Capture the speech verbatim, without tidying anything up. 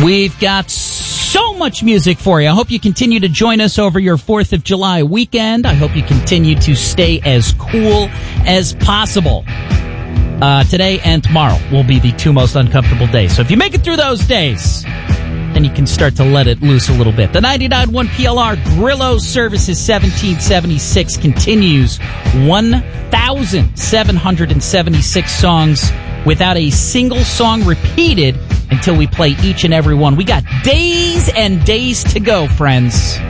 We've got so much music for you. I hope you continue to join us over your fourth of July weekend. I hope you continue to stay as cool as possible. Uh, today and tomorrow will be the two most uncomfortable days. So if you make it through those days, then you can start to let it loose a little bit. The ninety-nine point one P L R Grillo Services seventeen seventy-six continues. one thousand seven hundred seventy-six songs without a single song repeated until we play each and every one. We got days and days to go, friends.